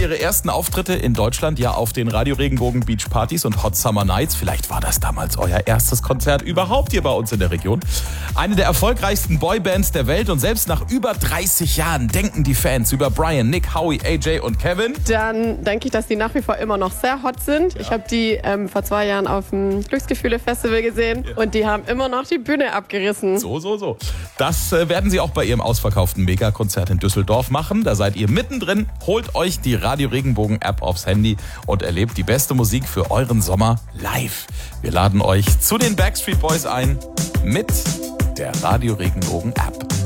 ihre ersten Auftritte in Deutschland ja auf den Radio Regenbogen Beach Partys und Hot Summer Nights. Vielleicht war das damals euer erstes Konzert überhaupt hier bei uns in der Region. Eine der erfolgreichsten Boybands der Welt und selbst nach über 30 Jahren denken die Fans über Brian, Nick, Howie, AJ und Kevin. Dann denke ich, dass die nach wie vor immer noch sehr hot sind. Ja. Ich habe die vor 2 Jahren auf dem Glücksgefühle-Festival gesehen und die haben immer noch die Bühne abgerissen. So. Das werden sie auch bei ihrem ausverkauften Megakonzert in Düsseldorf machen. Da seid ihr mittendrin. Holt euch die Radio Regenbogen App aufs Handy und erlebt die beste Musik für euren Sommer live. Wir laden euch zu den Backstreet Boys ein mit der Radio Regenbogen App.